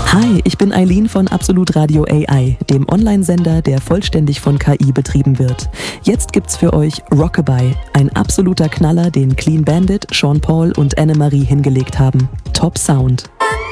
Hi, ich bin Eileen von Absolut Radio AI, dem Online-Sender, der vollständig von KI betrieben wird. Jetzt gibt's für euch Rockabye, ein absoluter Knaller, den Clean Bandit, Sean Paul und Annemarie hingelegt haben. Top Sound.